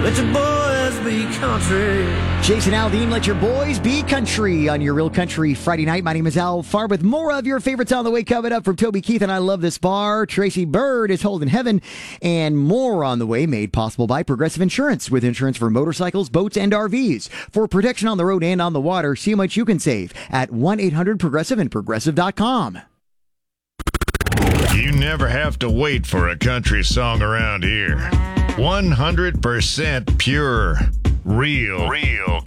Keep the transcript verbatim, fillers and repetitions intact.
Let your boys be country. Jason Aldean, let your boys be country on your Real Country Friday night. My name is Al Farr with more of your favorites on the way coming up from Toby Keith and I Love This Bar. Tracy Bird is holding heaven and more on the way, made possible by Progressive Insurance with insurance for motorcycles, boats, and R Vs. For protection on the road and on the water, see how much you can save at one eight hundred progressive and progressive dot com. You never have to wait for a country song around here. one hundred percent pure, real, real